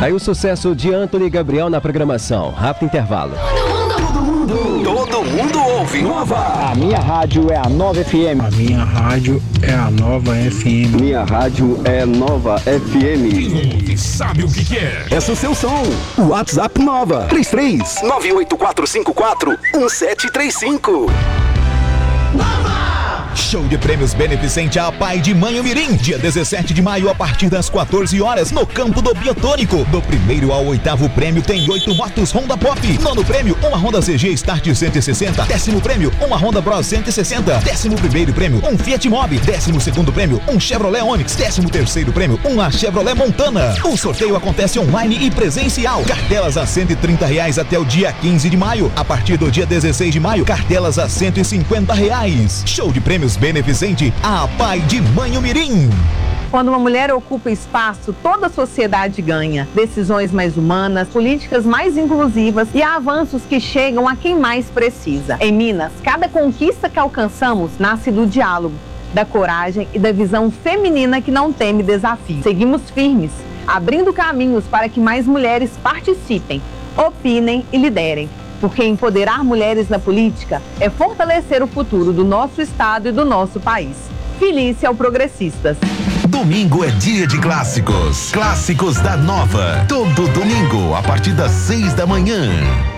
Aí o sucesso de Anthony Gabriel na programação. Rápido intervalo. Todo mundo ouve. Nova. A minha rádio é a Nova FM. A minha rádio é a Nova FM. Minha rádio é Nova FM. Quem ouve sabe o que é. Peça o seu som. WhatsApp Nova. 33-98454-1735. Show de prêmios beneficente à Pai de Manhumirim, dia 17 de maio a partir das 14 horas no campo do Biotônico. Do primeiro ao 8º prêmio tem 8 motos Honda Pop. Nono prêmio, uma Honda CG Start 160. 10º prêmio, uma Honda Bros 160. 11º prêmio, um Fiat Mobi. 12º prêmio, um Chevrolet Onix. 13º prêmio, uma Chevrolet Montana. O sorteio acontece online e presencial. Cartelas a R$130 até o dia 15 de maio. A partir do dia 16 de maio, cartelas a R$150. Show de prêmios beneficente à Pai de Manhumirim. Quando uma mulher ocupa espaço, toda a sociedade ganha. Decisões mais humanas, políticas mais inclusivas e avanços que chegam a quem mais precisa. Em Minas, cada conquista que alcançamos nasce do diálogo, da coragem e da visão feminina que não teme desafio. Seguimos firmes, abrindo caminhos para que mais mulheres participem, opinem e liderem. Porque empoderar mulheres na política é fortalecer o futuro do nosso estado e do nosso país. Felícia ao Progressistas. Domingo é dia de clássicos. Clássicos da Nova. Todo domingo, a partir das 6 da manhã.